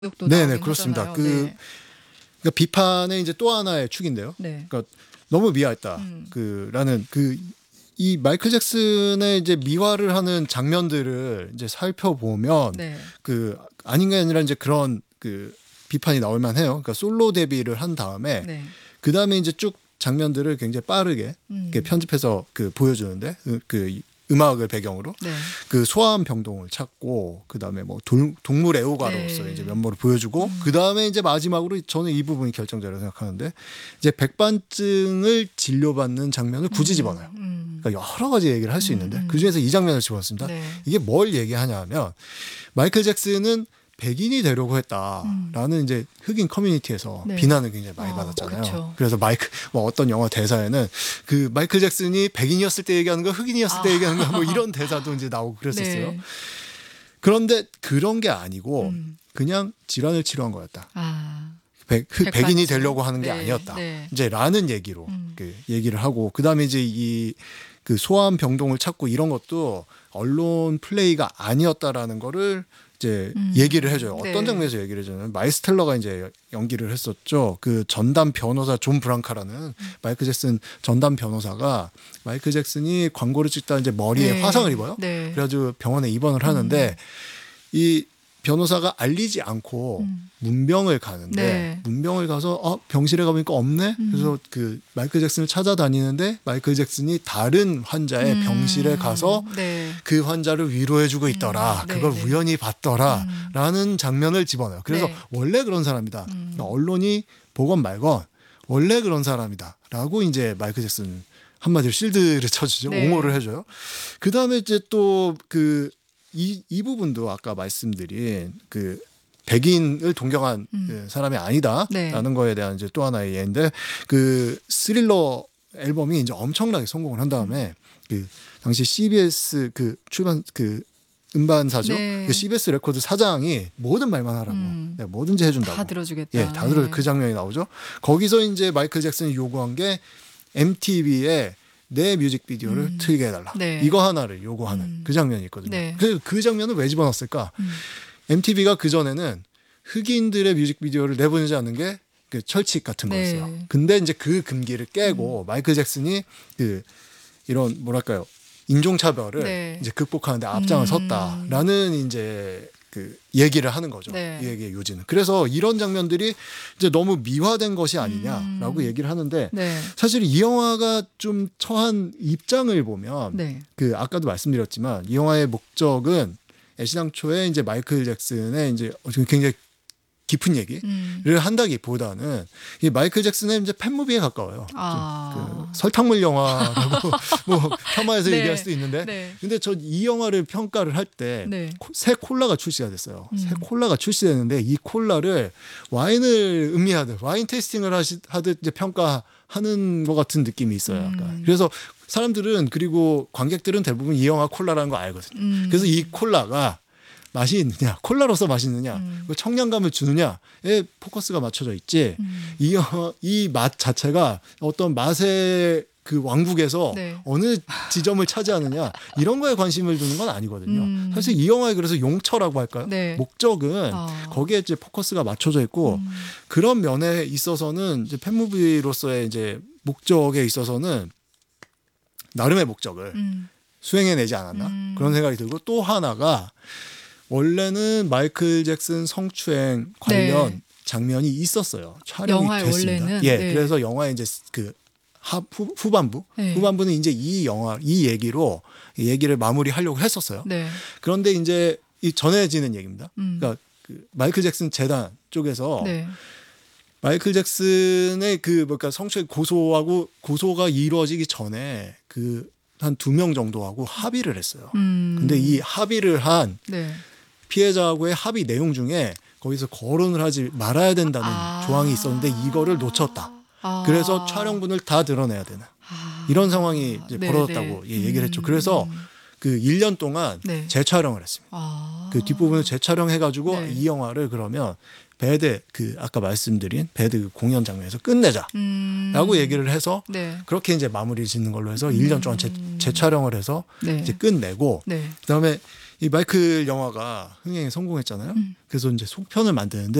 욕도 네네 나오긴 그렇습니다. 하잖아요. 그러니까 비판의 이제 또 하나의 축인데요. 네. 그러니까 너무 미화했다. 라는 이 마이클 잭슨의 이제 미화를 하는 장면들을 이제 살펴보면 네. 아닌 게 아니라 이제 그런 비판이 나올 만해요. 그러니까 솔로 데뷔를 한 다음에 네. 그 다음에 이제 쭉 장면들을 굉장히 빠르게 이렇게 편집해서 보여주는데 음악을 배경으로 네. 소아암 병동을 찾고 그 다음에 뭐 동물 애호가로서 네. 이제 면모를 보여주고 그 다음에 이제 마지막으로 저는 이 부분이 결정적이라고 생각하는데 이제 백반증을 진료받는 장면을 굳이 집어넣어요. 그러니까 여러 가지 얘기를 할 수 있는데 그 중에서 이 장면을 집어넣습니다. 네. 이게 뭘 얘기하냐면 마이클 잭슨은 백인이 되려고 했다라는 이제 흑인 커뮤니티에서 네. 비난을 굉장히 많이 받았잖아요. 그쵸. 그래서 뭐 어떤 영화 대사에는 마이클 잭슨이 백인이었을 때 얘기하는 거, 흑인이었을 때 얘기하는 거, 뭐 이런 대사도 이제 나오고 그랬었어요. 네. 그런데 그런 게 아니고 그냥 질환을 치료한 거였다. 백인이 되려고 하는 게 네. 아니었다. 네. 이제 라는 얘기로 얘기를 하고 그다음에 이제 소아암 병동을 찾고 이런 것도 언론 플레이가 아니었다라는 거를 이제 얘기를 해줘요. 네. 어떤 장면에서 얘기를 해줘요? 마일스 텔러가 이제 연기를 했었죠. 전담 변호사 존 브랑카라는 마이클 잭슨 전담 변호사가 마이클 잭슨이 광고를 찍다 이제 머리에 네. 화상을 입어요. 네. 그래가지고 병원에 입원을 하는데 이 변호사가 알리지 않고 문병을 가는데 네. 문병을 가서 병실에 가보니까 없네. 그래서 마이클 잭슨을 찾아다니는데 마이클 잭슨이 다른 환자의 병실에 가서 네. 그 환자를 위로해주고 있더라. 네, 그걸 네. 우연히 봤더라라는 장면을 집어넣어요. 그래서 네. 원래 그런 사람이다. 그러니까 언론이 보건 말건 원래 그런 사람이다라고 이제 마이클 잭슨 한마디로 실드를 쳐주죠. 네. 옹호를 해줘요. 그 다음에 이제 또 이 부분도 아까 말씀드린 백인을 동경한 사람이 아니다라는 네. 거에 대한 이제 또 하나의 예인데 스릴러 앨범이 이제 엄청나게 성공을 한 다음에 당시 CBS 출판 음반사죠. 네. CBS 레코드 사장이 모든 말만 하라고 내가 뭐든지 해준다고. 다 들어주겠다. 예, 다 들어 그 장면이 나오죠. 거기서 이제 마이클 잭슨이 요구한 게 MTV에 내 뮤직비디오를 틀게 해달라. 네. 이거 하나를 요구하는 그 장면이 있거든요. 네. 그래서 그 장면을 왜 집어넣었을까? MTV가 그전에는 흑인들의 뮤직비디오를 내보내지 않는 게 철칙 같은 네. 거였어요. 근데 이제 그 금기를 깨고 마이클 잭슨이 이런 뭐랄까요? 인종차별을 네. 이제 극복하는데 앞장을 섰다라는 이제 얘기를 하는 거죠. 네. 이 얘기의 요지는. 그래서 이런 장면들이 이제 너무 미화된 것이 아니냐라고 얘기를 하는데 네. 사실 이 영화가 좀 처한 입장을 보면 네. 아까도 말씀드렸지만 이 영화의 목적은 애시당초에 이제 마이클 잭슨의 이제 굉장히 깊은 얘기를 한다기보다는 이 마이클 잭슨의 이제 팬무비에 가까워요. 설탕물 영화라고 뭐 폄하해서 네. 얘기할 수도 있는데, 네. 근데 저 이 영화를 평가를 할 때 새 네. 콜라가 출시가 됐어요. 새 콜라가 출시됐는데 이 콜라를 와인을 음미하듯 와인 테이스팅을 하듯 이제 평가하는 것 같은 느낌이 있어요. 약간. 그래서 사람들은 그리고 관객들은 대부분 이 영화 콜라라는 거 알거든요. 그래서 이 콜라가 맛이 있느냐, 콜라로서 맛있느냐, 청량감을 주느냐에 포커스가 맞춰져 있지. 이 맛 자체가 어떤 맛의 왕국에서 네. 어느 지점을 차지하느냐 이런 거에 관심을 두는 건 아니거든요. 사실 이 영화의 그래서 용처라고 할까요? 네. 목적은 거기에 이제 포커스가 맞춰져 있고 그런 면에 있어서는 이제 팬무비로서의 이제 목적에 있어서는 나름의 목적을 수행해내지 않았나 그런 생각이 들고 또 하나가 원래는 마이클 잭슨 성추행 관련 네. 장면이 있었어요. 촬영이 영화에 됐습니다. 원래는? 예, 네. 그래서 영화의 이제 네. 후반부는 이제 이 얘기를 마무리하려고 했었어요. 네. 그런데 이제 이 전해지는 얘기입니다. 그러니까 마이클 잭슨 재단 쪽에서 네. 마이클 잭슨의 그러니까 성추행 고소가 이루어지기 전에 한 2명 정도하고 합의를 했어요. 근데 이 합의를 한 네. 피해자하고의 합의 내용 중에 거기서 거론을 하지 말아야 된다는 조항이 있었는데 이거를 놓쳤다. 그래서 촬영분을 다 드러내야 되는 이런 상황이 이제 네, 벌어졌다고 네. 얘기를 했죠. 그래서 1년 동안 네. 재촬영을 했습니다. 뒷부분을 재촬영해가지고 네. 이 영화를 그러면 아까 말씀드린 배드 공연 장면에서 끝내자라고 얘기를 해서 네. 그렇게 이제 마무리 짓는 걸로 해서 1년 동안 재촬영을 해서 네. 이제 끝내고 네. 그다음에 이 마이클 영화가 흥행에 성공했잖아요. 그래서 이제 속편을 만드는데